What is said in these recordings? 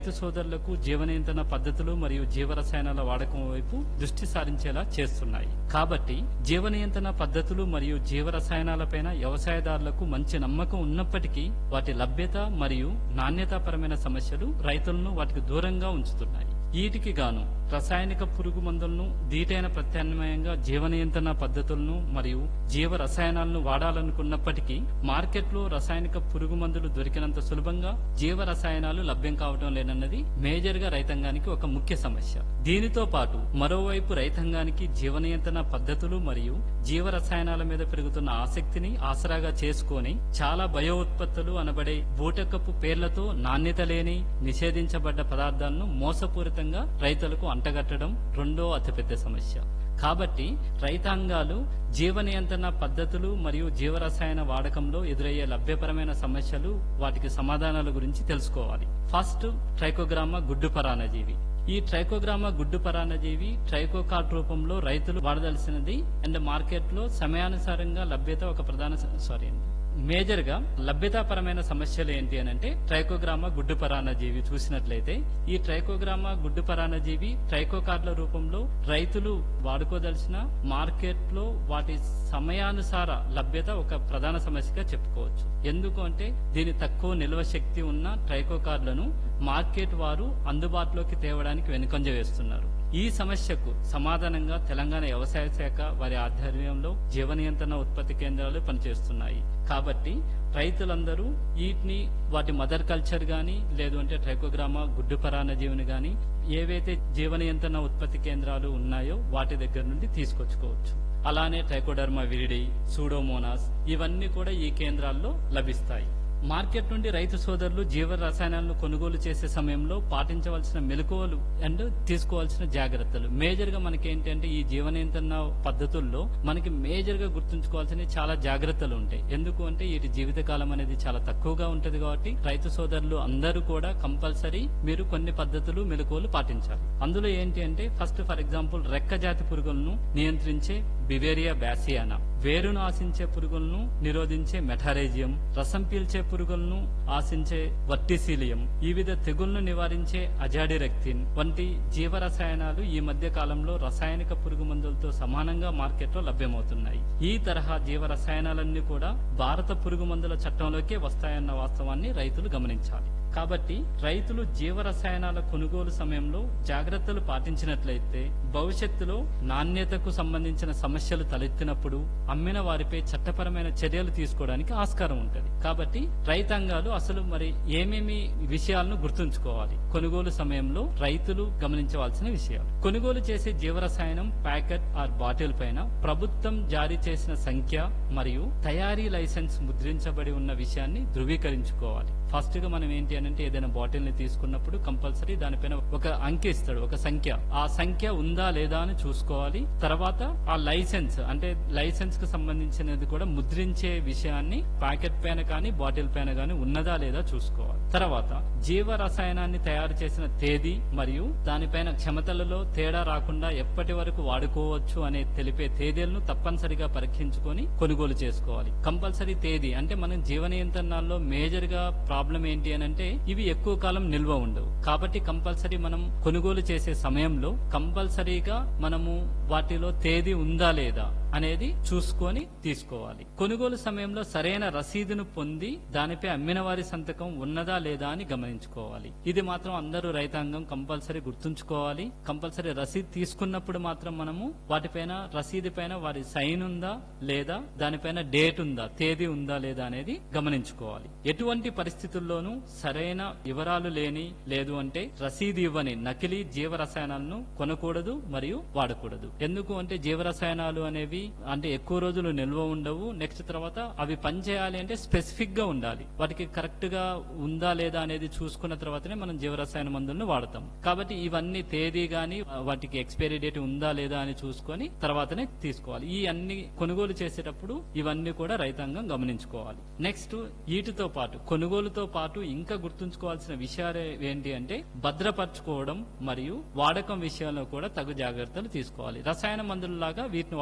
రైతు సోదరులకు జీవ నియంత్రణ పద్ధతులు మరియు జీవరసాయనాల వాడకం వైపు దృష్టి సారించేలా చేస్తున్నాయి. కాబట్టి జీవ నియంత్రణ పద్ధతులు మరియు జీవరసాయనాలపైన వ్యవసాయదారులకు మంచి నమ్మకం ఉన్నప్పటికీ వాటి లభ్యత మరియు నాణ్యతాపరమైన సమస్యలు రైతులను వాటికి దూరంగా ఉంచుతున్నాయి. వీటికి గాను రసాయనిక పురుగు మందులను దీటైన ప్రత్యామ్నాయంగా జీవ నియంత్రణ పద్ధతులను మరియు జీవ రసాయనాలను వాడాలనుకున్నప్పటికీ మార్కెట్లో రసాయనిక పురుగు మందులు దొరికినంత సులభంగా జీవ రసాయనాలు లభ్యం కావడం లేనన్నది మేజర్ గా రైతాంగానికి ఒక ముఖ్య సమస్య. దీనితో పాటు మరోవైపు రైతాంగానికి జీవ నియంత్రణ పద్ధతులు మరియు జీవ రసాయనాల మీద పెరుగుతున్న ఆసక్తిని ఆసరాగా చేసుకొని చాలా బయో ఉత్పత్తులు అనబడే బూటకపు పేర్లతో నాణ్యత లేని నిషేధించబడ్డ పదార్థాలను మోసపూరితంగా రైతులకు అంటగట్టడం రెండో అతిపెద్ద సమస్య. కాబట్టి రైతాంగాలు జీవ నియంత్రణ పద్ధతులు మరియు జీవరసాయన వాడకంలో ఎదురయ్యే లభ్యపరమైన సమస్యలు, వాటికి సమాధానాల గురించి తెలుసుకోవాలి. ఫస్ట్, ట్రైకోగ్రామా గుడ్డు పరాన్నజీవి. ఈ ట్రైకోగ్రామా గుడ్డు పరాన్నజీవి ట్రైకోకార్డ్ రూపంలో రైతులు వాడదలసినది అండ్ మార్కెట్లో సమయానుసారంగా లభ్యత ఒక ప్రధాన మేజర్ గా లభ్యతాపరమైన సమస్యలు ఏంటి అని అంటే ట్రైకోగ్రామా గుడ్డు పరాన్నజీవి చూసినట్లయితే ఈ ట్రైకోగ్రామా గుడ్డు పరాన్నజీవి ట్రైకోకార్డుల రూపంలో రైతులు వాడుకోదలసిన మార్కెట్లో వాటి సమయానుసార లభ్యత ఒక ప్రధాన సమస్యగా చెప్పుకోవచ్చు. ఎందుకు అంటే దీని తక్కువ నిల్వ శక్తి ఉన్న ట్రైకోకార్డులను మార్కెట్ వారు అందుబాటులోకి తేవడానికి వెనుకంజ వేస్తున్నారు. ఈ సమస్యకు సమాధానంగా తెలంగాణ వ్యవసాయ శాఖ వారి ఆధ్వర్యంలో జీవ నియంత్రణ ఉత్పత్తి కేంద్రాలు పనిచేస్తున్నాయి. కాబట్టి రైతులందరూ వీటిని వాటి మదర్ కల్చర్ గాని లేదు అంటే ట్రైకోగ్రామా గుడ్డు పరాన్నజీవిని గాని ఏవైతే జీవ నియంత్రణ ఉత్పత్తి కేంద్రాలు ఉన్నాయో వాటి దగ్గర నుండి తీసుకొచ్చుకోవచ్చు. అలానే ట్రైకోడర్మా విరిడి, సూడోమోనాస్ ఇవన్నీ కూడా ఈ కేంద్రాల్లో లభిస్తాయి. మార్కెట్ నుండి రైతు సోదరులు జీవ రసాయనాలను కొనుగోలు చేసే సమయంలో పాటించవలసిన మెలకువలు అండ్ తీసుకోవాల్సిన జాగ్రత్తలు మేజర్ గా మనకి ఏంటంటే ఈ జీవ నియంత్రణ పద్ధతుల్లో మనకి మేజర్ గా గుర్తుంచుకోవాల్సిన చాలా జాగ్రత్తలు ఉంటాయి. ఎందుకు అంటే వీటి జీవితకాలం అనేది చాలా తక్కువగా ఉంటది. కాబట్టి రైతు సోదరులు అందరూ కూడా కంపల్సరీ మీరు కొన్ని పద్ధతులు మెలకువలు పాటించాలి. అందులో ఏంటి అంటే ఫస్ట్ ఫర్ ఎగ్జాంపుల్ రెక్క జాతి పురుగులను నియంత్రించే బివేరియా బ్యాసియానా, వేరును ఆశించే పురుగులను నిరోధించే మెటారేజియం, రసం పీల్చే పురుగులను ఆశించే వర్టిసిలియం, వివిధ తెగుళ్లను నివారించే అజాడిరెక్టిన్ వంటి జీవ రసాయనాలు ఈ మధ్య కాలంలో రసాయనిక పురుగు మందులతో సమానంగా మార్కెట్లో లభ్యమవుతున్నాయి. ఈ తరహా జీవ రసాయనాలన్నీ కూడా భారత పురుగు మందుల చట్టంలోకే వస్తాయన్న వాస్తవాన్ని రైతులు గమనించాలి. కాబట్టి రైతులు జీవ రసాయనాల కొనుగోలు సమయంలో జాగ్రత్తలు పాటించినట్లయితే భవిష్యత్తులో నాణ్యతకు సంబంధించిన సమస్యలు తలెత్తినప్పుడు అమ్మిన వారిపై చట్టపరమైన చర్యలు తీసుకోవడానికి ఆస్కారం ఉంటుంది. కాబట్టి రైతాంగాలు అసలు మరి ఏమేమి విషయాలను గుర్తుంచుకోవాలి కొనుగోలు సమయంలో రైతులు గమనించవలసిన విషయాలు. కొనుగోలు చేసే జీవరసాయనం ప్యాకెట్ ఆర్ బాటిల్ పైన ప్రభుత్వం జారీ చేసిన సంఖ్య మరియు తయారీ లైసెన్స్ ముద్రించబడి ఉన్న విషయాన్ని ధృవీకరించుకోవాలి. ఫస్ట్ గా మనం ఏంటి అంటే ఏదైనా బాటిల్ ని తీసుకున్నప్పుడు కంపల్సరీ దానిపైన ఒక అంకె ఇస్తాడు, ఒక సంఖ్య. ఆ సంఖ్య ఉందా లేదా అని చూసుకోవాలి. తర్వాత ఆ లైసెన్స్ అంటే లైసెన్స్ కు సంబంధించినది కూడా ముద్రించే విషయాన్ని ప్యాకెట్ పైన కానీ బాటిల్ పైన కానీ ఉన్నదా లేదా చూసుకోవాలి. తర్వాత జీవ రసాయనాన్ని తయారు చేసిన తేదీ మరియు దానిపైన క్షమతలలో తేడా రాకుండా ఎప్పటి వరకు వాడుకోవచ్చు అనే తెలిపే తేదీలను తప్పనిసరిగా పరీక్షించుకొని కొనుగోలు చేసుకోవాలి. కంపల్సరీ తేదీ అంటే మనం జీవ నియంత్రణలో మేజర్ గా ప్రాబ్లం ఏంటి అని అంటే ఇవి ఎక్కువ కాలం నిల్వ ఉండవు. కాబట్టి కంపల్సరీ మనం కొనుగోలు చేసే సమయంలో కంపల్సరీగా మనము వాటిలో తేదీ ఉందా లేదా అనేది చూసుకొని తీసుకోవాలి. కొనుగోలు సమయంలో సరైన రసీదును పొంది దానిపై అమ్మిన వారి సంతకం ఉన్నదా లేదా అని గమనించుకోవాలి. ఇది మాత్రం అందరూ రైతాంగం కంపల్సరీ గుర్తుంచుకోవాలి. కంపల్సరీ రసీదు తీసుకున్నప్పుడు మాత్రం మనము వాటిపైన రసీదు పైన వారి సైన్ ఉందా లేదా, దానిపైన డేట్ ఉందా, తేదీ ఉందా లేదా అనేది గమనించుకోవాలి. ఎటువంటి పరిస్థితుల్లోనూ సరైన వివరాలు లేని లేదు అంటే రసీదు ఇవ్వని నకిలీ జీవ రసాయనాలను కొనకూడదు మరియు వాడకూడదు. ఎందుకు అంటే జీవ రసాయనాలు అనేవి అంటే ఎక్కువ రోజులు నిల్వ ఉండవు. నెక్స్ట్ తర్వాత అవి పనిచేయాలి అంటే స్పెసిఫిక్ గా ఉండాలి. వాటికి కరెక్ట్ గా ఉందా లేదా అనేది చూసుకున్న తర్వాతనే మనం జీవరసాయన మందులను వాడతాం. కాబట్టి ఇవన్నీ తేదీ గాని వాటికి ఎక్స్పైరీ డేట్ ఉందా లేదా అని చూసుకొని తర్వాతనే తీసుకోవాలి. ఈ అన్ని కొనుగోలు చేసేటప్పుడు ఇవన్నీ కూడా రైతాంగం గమనించుకోవాలి. నెక్స్ట్ వీటితో పాటు కొనుగోలుతో పాటు ఇంకా గుర్తుంచుకోవాల్సిన విషయాలు ఏంటి అంటే భద్రపరచుకోవడం మరియు వాడకం విషయంలో కూడా తగు జాగ్రత్తలు తీసుకోవాలి. రసాయన మందులలాగా వీటిని వాడుకోవడానికి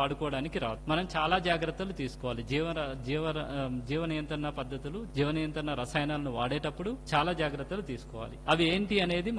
పనికి రాదు. మనం చాలా జాగ్రత్తలు తీసుకోవాలి. జీవ నియంత్రణ పద్ధతులు, జీవ నియంత్రణ రసాయనాలను వాడేటప్పుడు చాలా జాగ్రత్తలు తీసుకోవాలి. అవి ఏంటి అనేది